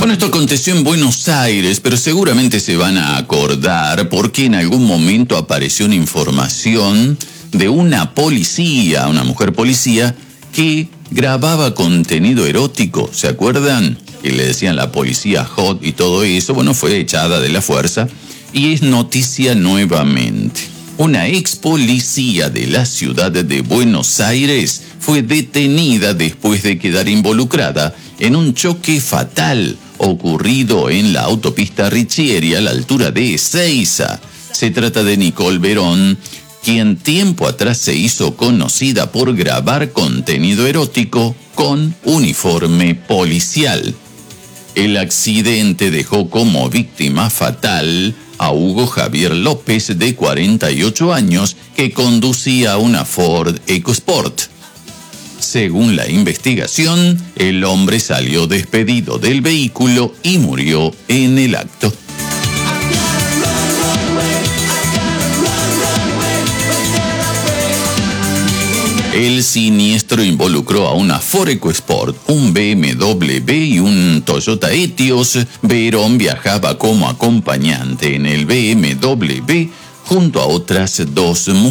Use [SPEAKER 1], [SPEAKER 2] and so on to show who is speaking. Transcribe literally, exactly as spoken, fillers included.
[SPEAKER 1] Bueno, esto aconteció en Buenos Aires, pero seguramente se van a acordar porque en algún momento apareció una información de una policía, una mujer policía, que grababa contenido erótico, ¿se acuerdan? Que le decían la policía hot y todo eso. Bueno, fue echada de la fuerza y es noticia nuevamente. Una ex policía de la ciudad de Buenos Aires fue detenida después de quedar involucrada en un choque fatal ocurrido en la autopista Riccieri a la altura de Ezeiza. Se trata de Nicole Verón, quien tiempo atrás se hizo conocida por grabar contenido erótico con uniforme policial. El accidente dejó como víctima fatal a Hugo Javier López, de cuarenta y ocho años, que conducía una Ford EcoSport. Según la investigación, el hombre salió despedido del vehículo y murió en el acto. El siniestro involucró a una Ford EcoSport, un B M W y un Toyota Etios. Verón viajaba como acompañante en el B M W junto a otras dos mujeres.